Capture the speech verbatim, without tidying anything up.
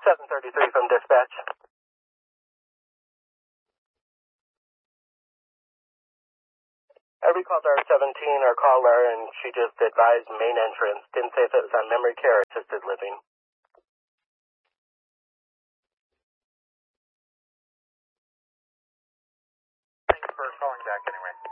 seven thirty-three from dispatch. I recalled our seventeen, our caller, and she just advised main entrance. Didn't say if it was on memory care or assisted living. Thanks for calling back anyway.